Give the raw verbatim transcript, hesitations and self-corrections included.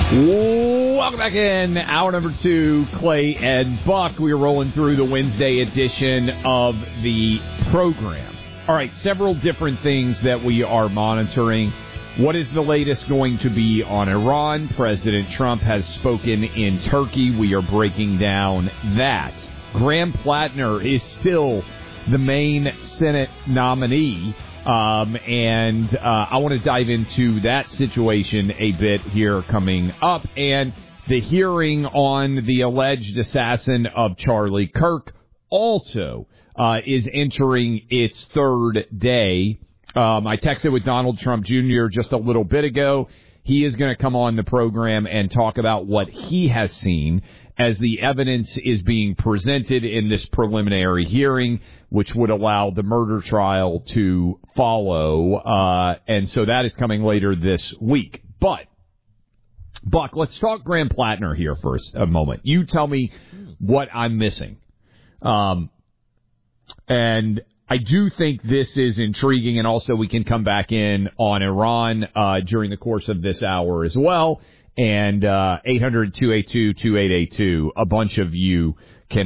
Welcome back in. Hour number two, Clay and Buck. We are rolling through the Wednesday edition of the program. All right, several different things that we are monitoring. What is the latest going to be on Iran? President Trump has spoken in Turkey. We are breaking down that. Graham Plattner is still the main Senate nominee. Um, and uh, I want to dive into that situation a bit here coming up. And the hearing on the alleged assassin of Charlie Kirk also uh, is entering its third day. Um, I texted with Donald Trump Junior just a little bit ago. He is going to come on the program and talk about what he has seen as the evidence is being presented in this preliminary hearing, which would allow the murder trial to follow. Uh, and so that is coming later this week. But, Buck, let's talk Graham Plattner here for a moment. You tell me what I'm missing. Um, and I do think this is intriguing, and also we can come back in on Iran uh, during the course of this hour as well. And uh, eight hundred, two eight two, two eight eight two, a bunch of you